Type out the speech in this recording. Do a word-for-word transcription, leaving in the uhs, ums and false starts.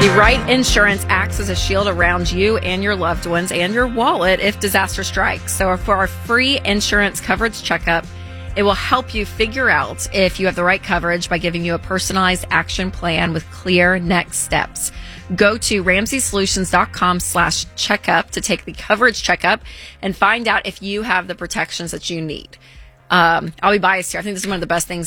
The right insurance acts as a shield around you and your loved ones and your wallet if disaster strikes. So for our free insurance coverage checkup, it will help you figure out if you have the right coverage by giving you a personalized action plan with clear next steps. Go to ramseysolutions.com slash checkup to take the coverage checkup and find out if you have the protections that you need. Um, I'll be biased here. I think this is one of the best things